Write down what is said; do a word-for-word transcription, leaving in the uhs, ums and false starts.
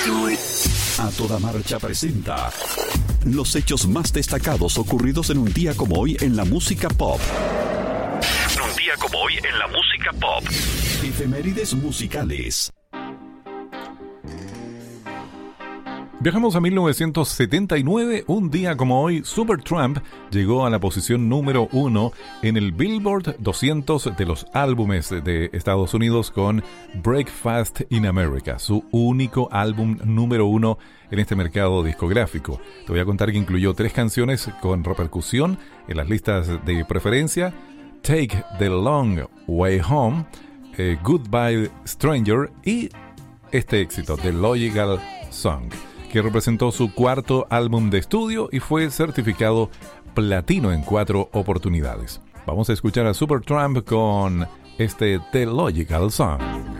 A Toda Marcha presenta los hechos más destacados ocurridos en un día como hoy en la música pop. Un día como hoy en la música pop. Efemérides musicales. Viajamos a mil novecientos setenta y nueve, un día como hoy, Supertramp llegó a la posición número uno en el Billboard doscientos de los álbumes de Estados Unidos con Breakfast in America, su único álbum número uno en este mercado discográfico. Te voy a contar que incluyó tres canciones con repercusión en las listas de preferencia: Take the Long Way Home, eh, Goodbye Stranger y este éxito, The Logical Song, que representó su cuarto álbum de estudio y fue certificado platino en cuatro oportunidades. Vamos a escuchar a Supertramp con este The Logical Song.